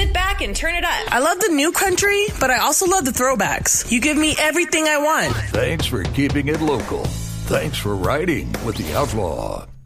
sit back and turn it up. I love the new country, but I also love the throwbacks. You give me everything I want. Thanks for keeping it local. Thanks for riding with the Outlaw.